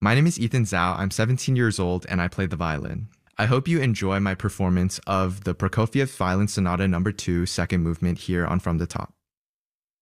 My name is Ethan Zhao. I'm 17 years old and I play the violin. I hope you enjoy my performance of the Prokofiev Violin Sonata No. 2, second movement here on From the Top.